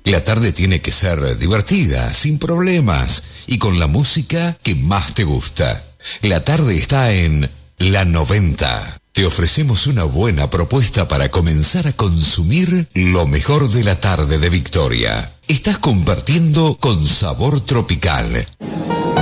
La tarde tiene que ser divertida, sin problemas y con la música que más te gusta. La tarde está en La 90. Te ofrecemos una buena propuesta para comenzar a consumir lo mejor de la tarde de Victoria. Estás compartiendo con Sabor Tropical.